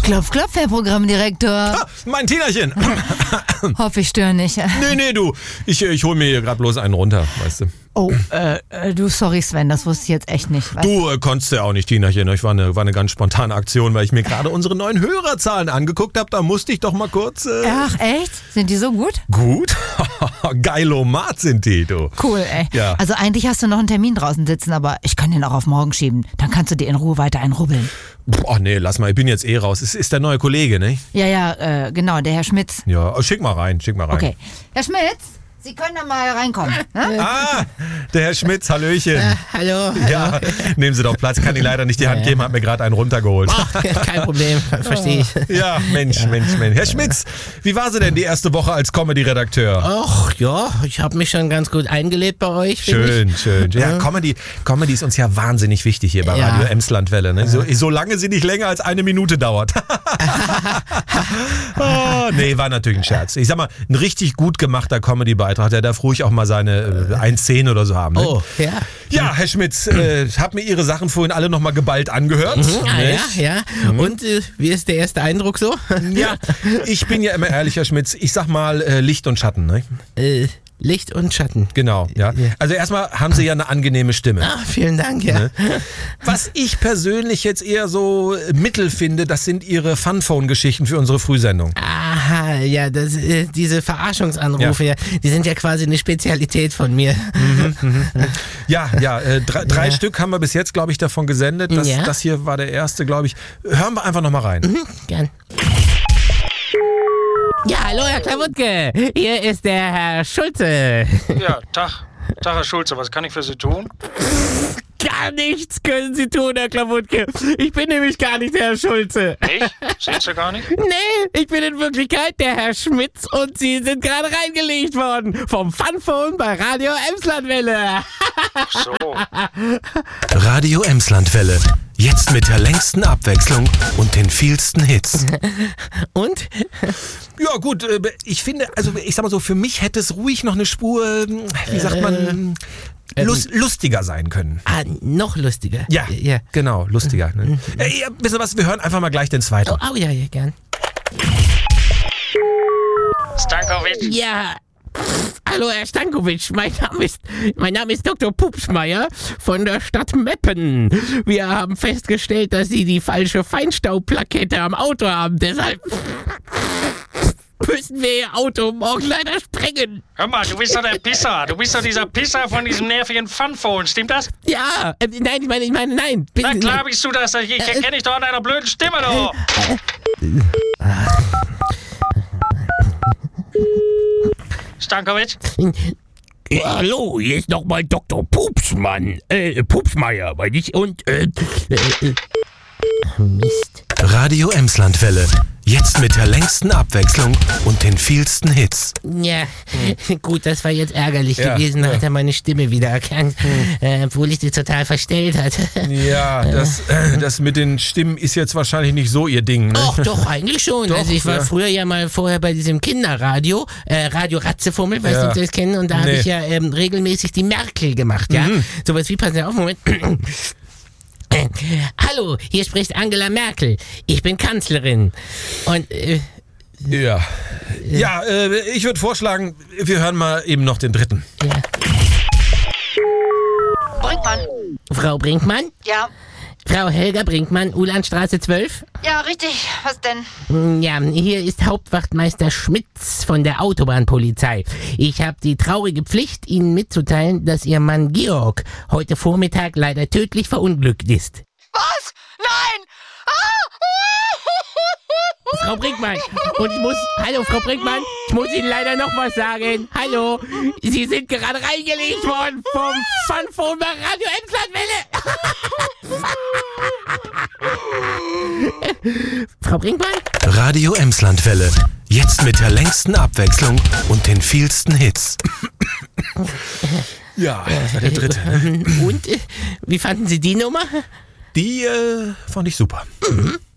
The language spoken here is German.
Klopf, klopf, Herr Programmdirektor. Ah, mein Tinachen. Hoffe, ich störe nicht. Nee, du. Ich hol mir hier gerade bloß einen runter, weißt du. Oh, du, sorry Sven, das wusste ich jetzt echt nicht. Du konntest ja auch nicht, Tinachen. Ich war eine ganz spontane Aktion, weil ich mir gerade unsere neuen Hörerzahlen angeguckt habe. Da musste ich doch mal kurz... Ach, echt? Sind die so gut? Gut? Geilomat sind die, du. Cool, ey. Ja. Also eigentlich hast du noch einen Termin draußen sitzen, aber ich kann den auch auf morgen schieben. Dann kannst du dir in Ruhe weiter einrubbeln. Boah, nee, lass mal, ich bin jetzt raus. Es ist der neue Kollege, ne? Ja, genau, der Herr Schmitz. Ja, schick mal rein. Okay. Herr Schmitz, Sie können da mal reinkommen. Ne? Ah, der Herr Schmitz, Hallöchen. Hallo. Ja, nehmen Sie doch Platz. Kann Ihnen leider nicht die Hand geben, hat mir gerade einen runtergeholt. Ach, kein Problem, verstehe ich. Ja, Mensch. Herr Schmitz, wie war sie denn die erste Woche als Comedy-Redakteur? Ach ja, ich habe mich schon ganz gut eingelebt bei euch. Schön. Ja, Comedy ist uns ja wahnsinnig wichtig hier bei Radio Emslandwelle. Ne? Solange sie nicht länger als 1 Minute dauert. Oh, nee, war natürlich ein Scherz. Ich sag mal, ein richtig gut gemachter Comedy-Beitrag, der darf ruhig auch mal seine 1,10 oder so haben. Ne? Oh, ja. Ja, Herr Schmitz, hab mir Ihre Sachen vorhin alle nochmal geballt angehört. Ja. Und wie ist der erste Eindruck so? Ja, ich bin ja immer ehrlich, Herr Schmitz. Ich sag mal Licht und Schatten. Ne? Licht und Schatten. Genau, ja. Also erstmal haben Sie ja eine angenehme Stimme. Ah, vielen Dank, ja. Ne? Was ich persönlich jetzt eher so mittel finde, das sind Ihre Funphone-Geschichten für unsere Frühsendung. Aha, ja, diese Verarschungsanrufe, ja, die sind ja quasi eine Spezialität von mir. Ja, 3 Stück haben wir bis jetzt, glaube ich, davon gesendet. Das hier war der erste, glaube ich. Hören wir einfach nochmal rein. Gern. Ja, hallo Herr Klawutke, hier ist der Herr Schulze. Ja, Tag Herr Schulze, was kann ich für Sie tun? Gar nichts können Sie tun, Herr Klawutke. Ich bin nämlich gar nicht der Herr Schulze. Nicht? Sind Sie gar nicht? Nee, ich bin in Wirklichkeit der Herr Schmitz und Sie sind gerade reingelegt worden vom Funphone bei Radio Emslandwelle. Ach so. Radio Emslandwelle. Jetzt mit der längsten Abwechslung und den vielsten Hits. Und? Ja gut, ich finde, also ich sag mal so, für mich hätte es ruhig noch eine Spur, wie sagt man, lustiger sein können. Ah, noch lustiger. Ja, genau, lustiger. Ne? Wisst ihr was, wir hören einfach mal gleich den zweiten. Oh ja, gern. Stankovic? Ja. Hallo Herr Stankovic, mein Name ist Dr. Pupsmeier von der Stadt Meppen. Wir haben festgestellt, dass Sie die falsche Feinstaubplakette am Auto haben. Deshalb müssen wir Ihr Auto morgen leider sprengen. Hör mal, du bist doch der Pisser. Du bist doch dieser Pisser von diesem nervigen Funphone. Stimmt das? Ja, nein, ich meine, nein. Na klar bist du das. Ich erkenne dich doch an deiner blöden Stimme, doch. Stankovic? Ja, hallo, hier ist nochmal Dr. Pupsmann. Pupsmeier, meine ich. Und, Mist. Radio Emslandwelle. Jetzt mit der längsten Abwechslung und den vielsten Hits. Ja, gut, das war jetzt ärgerlich gewesen. Da hat er meine Stimme wieder erkannt, obwohl ich die total verstellt hatte. Ja, das mit den Stimmen ist jetzt wahrscheinlich nicht so Ihr Ding, ne? Ach, doch, eigentlich schon. Doch, also ich war früher ja mal vorher bei diesem Kinderradio, Radio Ratzefummel, weiß nicht, ob Sie das kennen. Und da habe ich ja regelmäßig die Merkel gemacht, ja. Sowas wie, passen Sie auf, Moment. Hallo, hier spricht Angela Merkel. Ich bin Kanzlerin. Und, Ja, ich würde vorschlagen, wir hören mal eben noch den dritten. ja. Brinkmann. Frau Brinkmann? Ja. Frau Helga Brinkmann, Ulandstraße 12? Ja, richtig. Was denn? Ja, hier ist Hauptwachtmeister Schmitz von der Autobahnpolizei. Ich habe die traurige Pflicht, Ihnen mitzuteilen, dass Ihr Mann Georg heute Vormittag leider tödlich verunglückt ist. Was? Nein! Frau Brinkmann, hallo Frau Brinkmann, ich muss Ihnen leider noch was sagen. Hallo, Sie sind gerade reingelegt worden vom Funphone bei Radio Emslandwelle. Frau Brinkmann? Radio Emslandwelle. Jetzt mit der längsten Abwechslung und den vielsten Hits. Ja, das war der dritte. Und, wie fanden Sie die Nummer? Die fand ich super. Mhm.